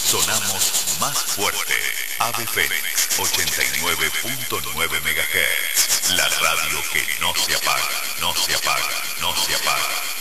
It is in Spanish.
Sonamos más fuerte. Ave Fénix 89.9 MHz. La radio que no se apaga, no se apaga, no se apaga.